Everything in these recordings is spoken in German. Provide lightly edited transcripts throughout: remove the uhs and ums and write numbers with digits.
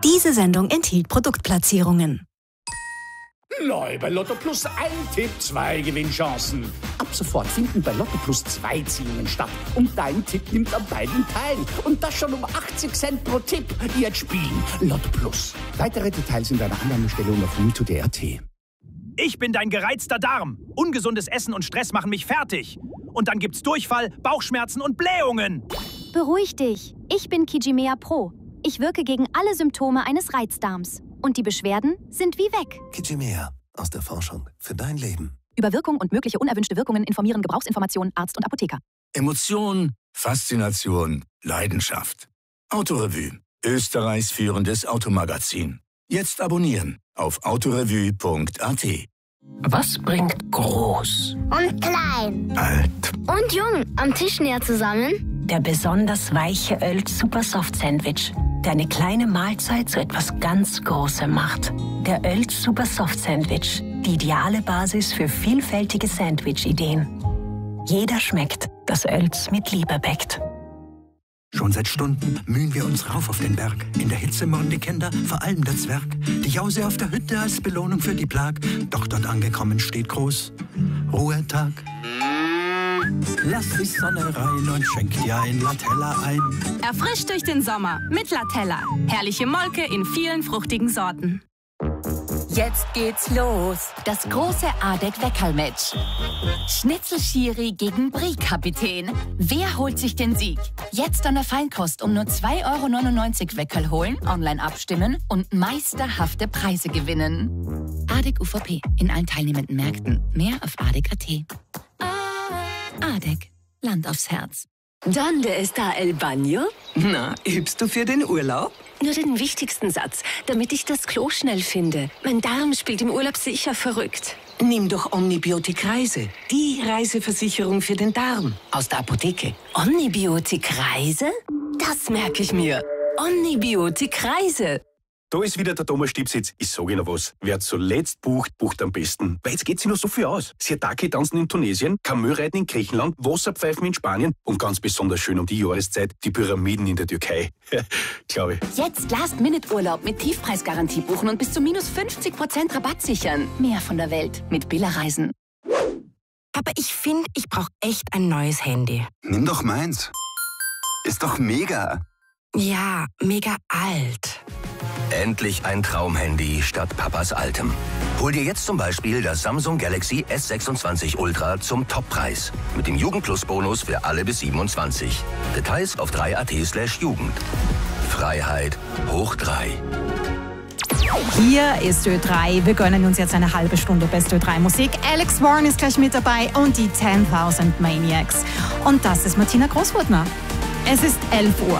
Diese Sendung enthielt Produktplatzierungen. Neu bei Lotto Plus ein Tipp, 2 Gewinnchancen. Ab sofort finden bei Lotto Plus 2 Ziehungen statt. Und dein Tipp nimmt an beiden teil. Und das schon um 80 Cent pro Tipp. Jetzt spielen. Lotto Plus. Weitere Details in deiner Annahmestelle und auf mito.at. Ich bin dein gereizter Darm. Ungesundes Essen und Stress machen mich fertig. Und dann gibt's Durchfall, Bauchschmerzen und Blähungen. Beruhig dich. Ich bin Kijimea Pro. Ich wirke gegen alle Symptome eines Reizdarms. Und die Beschwerden sind wie weg. Kijimea. Aus der Forschung für dein Leben. Über Wirkung und mögliche unerwünschte Wirkungen informieren Gebrauchsinformationen Arzt und Apotheker. Emotion, Faszination, Leidenschaft. Autorevue. Österreichs führendes Automagazin. Jetzt abonnieren auf autorevue.at. Was bringt groß und klein, alt und jung am Tisch näher zusammen? Der besonders weiche Öl Super Soft Sandwich, der eine kleine Mahlzeit zu etwas ganz Großem macht. Der Öl Super Soft Sandwich, die ideale Basis für vielfältige Sandwich-Ideen. Jeder schmeckt, das Öls mit Liebe bäckt. Schon seit Stunden mühen wir uns rauf auf den Berg. In der Hitze murren die Kinder, vor allem der Zwerg. Die Jause auf der Hütte als Belohnung für die Plag. Doch dort angekommen steht groß Ruhetag. Lass die Sonne rein und schenk dir ein Latella ein. Erfrischt durch den Sommer mit Latella. Herrliche Molke in vielen fruchtigen Sorten. Jetzt geht's los. Das große ADEC-Weckerl-Match. Schnitzel-Schiri gegen Brie-Kapitän. Wer holt sich den Sieg? Jetzt an der Feinkost um nur 2,99 € Weckerl holen, online abstimmen und meisterhafte Preise gewinnen. ADEC UVP in allen teilnehmenden Märkten. Mehr auf ADEC.at. ADEC. Land aufs Herz. ¿Dónde está el baño? Na, übst du für den Urlaub? Nur den wichtigsten Satz, damit ich das Klo schnell finde. Mein Darm spielt im Urlaub sicher verrückt. Nimm doch Omnibiotik Reise. Die Reiseversicherung für den Darm. Aus der Apotheke. Omnibiotik Reise? Das merke ich mir. Omnibiotik Reise. Da ist wieder der Thomas Stipsitz. Ich sage Ihnen was. Wer zuletzt bucht, bucht am besten. Weil jetzt geht sich noch so viel aus. Siatake tanzen in Tunesien, Kamelreiten in Griechenland, Wasserpfeifen in Spanien und ganz besonders schön um die Jahreszeit die Pyramiden in der Türkei. Glaube ich. Jetzt Last-Minute-Urlaub mit Tiefpreisgarantie buchen und bis zu minus 50% Rabatt sichern. Mehr von der Welt mit Billa Reisen. Aber ich finde, ich brauche echt ein neues Handy. Nimm doch meins. Ist doch mega. Ja, mega alt. Endlich ein Traumhandy statt Papas altem. Hol dir jetzt zum Beispiel das Samsung Galaxy S26 Ultra zum Toppreis. Mit dem Jugend-Plus-Bonus für alle bis 27. Details auf 3.at/Jugend. Freiheit hoch 3. Hier ist Ö3. Wir gönnen uns jetzt eine halbe Stunde beste Ö3-Musik. Alex Warren ist gleich mit dabei und die 10.000 Maniacs. Und das ist Martina Großwurtner. Es ist 11 Uhr.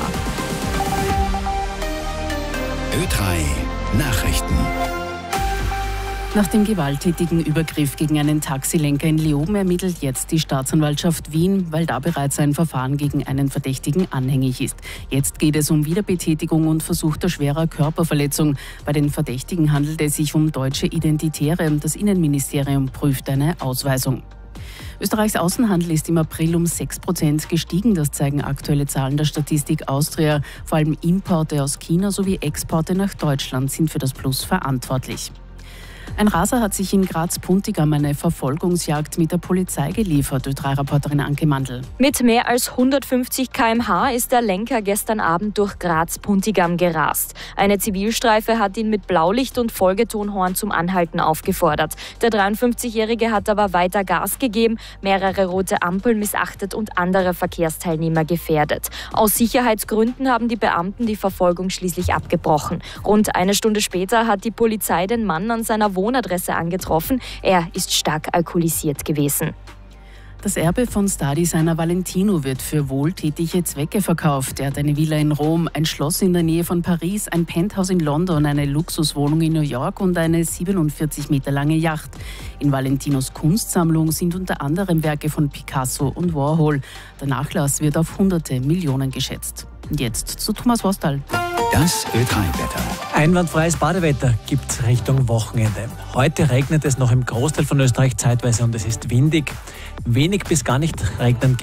Ö3 Nachrichten. Nach dem gewalttätigen Übergriff gegen einen Taxilenker in Leoben ermittelt jetzt die Staatsanwaltschaft Wien, weil da bereits ein Verfahren gegen einen Verdächtigen anhängig ist. Jetzt geht es um Wiederbetätigung und versuchter schwerer Körperverletzung. Bei den Verdächtigen handelt es sich um deutsche Identitäre. Das Innenministerium prüft eine Ausweisung. Österreichs Außenhandel ist im April um 6% gestiegen. Das zeigen aktuelle Zahlen der Statistik Austria. Vor allem Importe aus China sowie Exporte nach Deutschland sind für das Plus verantwortlich. Ein Raser hat sich in Graz-Puntigam eine Verfolgungsjagd mit der Polizei geliefert, Ö3-Reporterin Anke Mandl. Mit mehr als 150 km/h ist der Lenker gestern Abend durch Graz-Puntigam gerast. Eine Zivilstreife hat ihn mit Blaulicht und Folgetonhorn zum Anhalten aufgefordert. Der 53-Jährige hat aber weiter Gas gegeben, mehrere rote Ampeln missachtet und andere Verkehrsteilnehmer gefährdet. Aus Sicherheitsgründen haben die Beamten die Verfolgung schließlich abgebrochen. Rund eine Stunde später hat die Polizei den Mann an seiner Wohnadresse angetroffen. Er ist stark alkoholisiert gewesen. Das Erbe von Stardesigner Valentino wird für wohltätige Zwecke verkauft. Er hat eine Villa in Rom, ein Schloss in der Nähe von Paris, ein Penthouse in London, eine Luxuswohnung in New York und eine 47 Meter lange Yacht. In Valentinos Kunstsammlung sind unter anderem Werke von Picasso und Warhol. Der Nachlass wird auf hunderte Millionen geschätzt. Und jetzt zu Thomas Hostal. Das Ö3-Wetter. Einwandfreies Badewetter gibt es Richtung Wochenende. Heute regnet es noch im Großteil von Österreich zeitweise und es ist windig. Wenig bis gar nicht regnet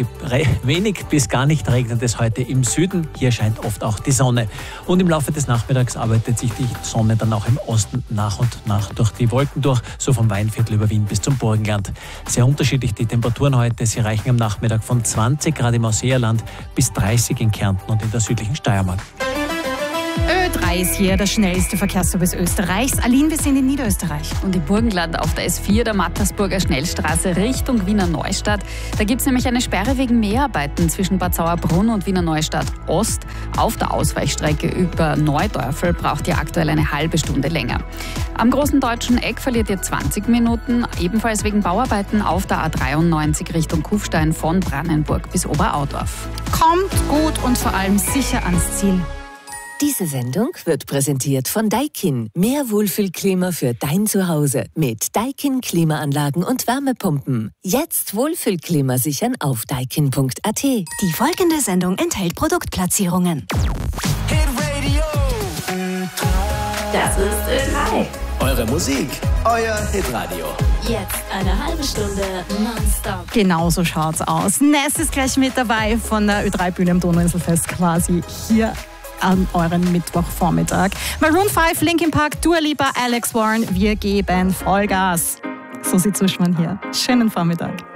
es heute im Süden. Hier scheint oft auch die Sonne. Und im Laufe des Nachmittags arbeitet sich die Sonne dann auch im Osten nach und nach durch die Wolken durch, so vom Weinviertel über Wien bis zum Burgenland. Sehr unterschiedlich die Temperaturen heute. Sie reichen am Nachmittag von 20 Grad im Ausseerland bis 30 in Kärnten und in der südlichen Steiermark. Ö3 ist hier der schnellste Verkehrsservice Österreichs. Aline, wir sind in Niederösterreich. Und im Burgenland auf der S4 der Mattersburger Schnellstraße Richtung Wiener Neustadt. Da gibt es nämlich eine Sperre wegen Mehrarbeiten zwischen Bad Sauerbrunn und Wiener Neustadt Ost. Auf der Ausweichstrecke über Neudörfel braucht ihr aktuell eine halbe Stunde länger. Am Großen Deutschen Eck verliert ihr 20 Minuten, ebenfalls wegen Bauarbeiten auf der A93 Richtung Kufstein von Brannenburg bis Oberaudorf. Kommt gut und vor allem sicher ans Ziel. Diese Sendung wird präsentiert von Daikin. Mehr Wohlfühlklima für dein Zuhause mit Daikin Klimaanlagen und Wärmepumpen. Jetzt Wohlfühlklima sichern auf daikin.at. Die folgende Sendung enthält Produktplatzierungen. Das ist Ö3. Eure Musik, euer Hitradio. Jetzt eine halbe Stunde nonstop. Genau so schaut's aus. Ness ist gleich mit dabei von der Ö3-Bühne am Donauinselfest quasi hier an euren Mittwochvormittag. Maroon 5, Linkin Park, Dua Lipa, Alex Warren. Wir geben Vollgas. So sieht Zuschmann hier. Schönen Vormittag.